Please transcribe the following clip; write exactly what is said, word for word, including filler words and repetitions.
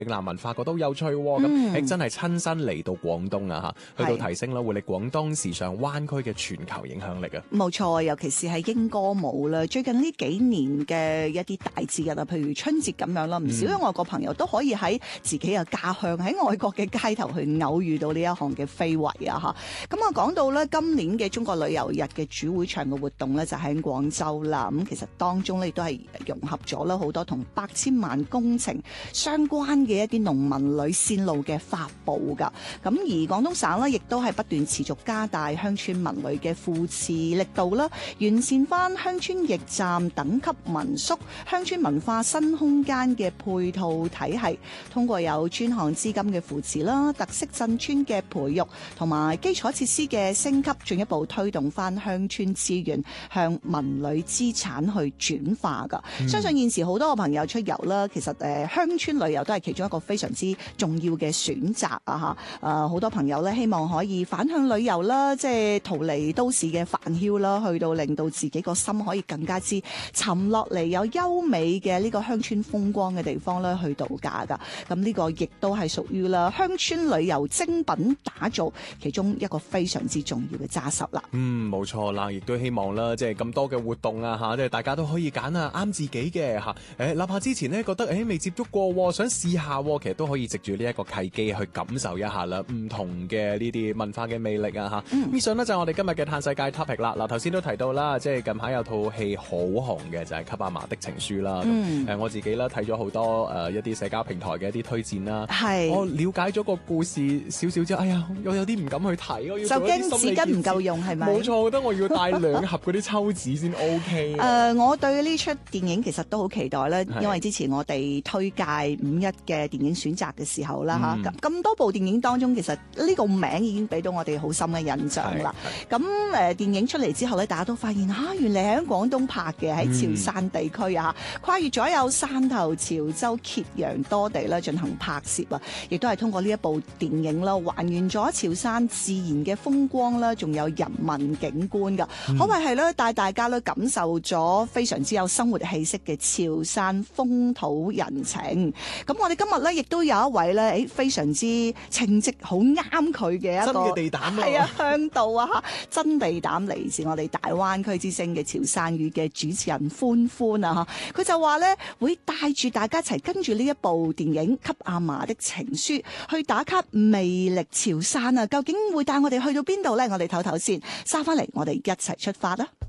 嶺南文化覺得好有趣喎，咁、嗯、誒真係親身嚟到廣東啊嚇，去到提升啦活力廣東時尚灣區嘅全球影響力啊！ 冇錯，尤其是係英歌舞啦，最近呢幾年嘅一啲大節日啊，譬如春節咁樣啦，唔少嘅外國朋友都可以喺自己嘅家鄉喺外國嘅街頭去偶遇到呢一項嘅非遺啊嚇！咁啊講到咧今年嘅中國旅遊日嘅主會場嘅活動咧就喺廣州啦，咁其實當中咧亦都係融合咗啦好多同八千萬工程相關嘅嘅一啲農民旅線路嘅發布㗎，咁而廣東省呢，亦都係不斷持續加大鄉村民旅嘅扶持力度啦，完善翻鄉村驛站、等級民宿、鄉村文化新空間嘅配套體系，通過有專項資金嘅扶持啦、特色鎮村嘅培育同埋基礎設施嘅升級，進一步推動翻鄉村資源向民旅資產去轉化㗎。嗯、相信現時好多嘅朋友出遊啦，其實誒鄉村旅遊都係其中一個非常之重要嘅選擇啊！嚇，誒好多朋友咧希望可以反向旅遊啦，即係逃離都市嘅煩囂啦，去到令到自己個心可以更加之沉落嚟，有優美嘅呢個鄉村風光嘅地方咧去度假㗎。咁呢個亦都係屬於啦鄉村旅遊精品打造其中一個非常之重要嘅揸實啦。 嗯，冇錯啦，亦都希望啦，即係咁多嘅活動啊嚇，即係大家都可以揀啊啱自己嘅嚇。誒，哪怕之前咧覺得誒未接觸過，想試下。其實都可以藉住呢一個契機去感受一下啦，唔同嘅呢啲文化嘅魅力啊嚇。以上呢就係我哋今日嘅嘆世界 topic 啦。嗱，頭先都提到啦，即係近排有套戲好紅嘅就係、是《給阿嫲的情書》啦。誒、嗯呃、我自己啦睇咗好多誒、呃、一啲社交平台嘅一啲推薦啦。係。我了解咗個故事少少之後，哎呀，我有啲唔敢去睇，我要做一啲心理建設。就驚紙巾唔夠用係咪？冇錯，我覺得我要帶兩盒嗰啲抽紙先 OK。誒，我對呢出電影其實都好期待啦，因為之前我哋推介五一嘅電影選擇嘅時候啦嚇，咁咁、嗯、多部電影當中，其實呢個名已經俾到我哋好深嘅印象啦。咁誒、呃、電影出嚟之後咧，大家都發現嚇、啊，原嚟係喺廣東拍嘅，喺潮汕地區啊，跨越咗有汕頭、潮州、揭陽多地咧進行拍攝啊，亦都係通過呢一部電影啦，還原咗潮汕自然嘅風光啦，仲有人文景觀㗎，嗯、可謂係咧帶大家咧感受咗非常之有生活氣息嘅潮汕風土人情。咁我哋今日咧亦都有一位咧，誒非常之稱職好啱佢嘅一個真嘅地膽啊，係啊，向導啊嚇，真地膽嚟自我哋大灣區之星嘅潮汕語嘅主持人歡歡啊嚇，佢就話咧會帶住大家一齊跟住呢一部電影《給阿嫲的情書》去打卡魅力潮汕啊！究竟會帶我哋去到邊度咧？我哋唞唞先，收翻嚟我哋一齊出發啦！